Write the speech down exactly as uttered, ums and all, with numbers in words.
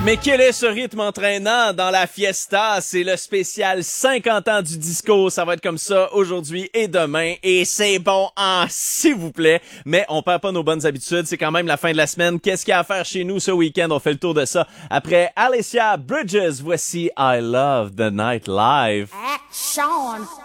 Mais quel est ce rythme entraînant dans la fiesta? C'est le spécial cinquante ans du disco. Ça va être comme ça aujourd'hui et demain. Et c'est bon, hein, s'il vous plaît. Mais on perd pas nos bonnes habitudes. C'est quand même la fin de la semaine. Qu'est-ce qu'il y a à faire chez nous ce week-end? On fait le tour de ça. Après Alicia Bridges, voici I Love the Night Live. Action!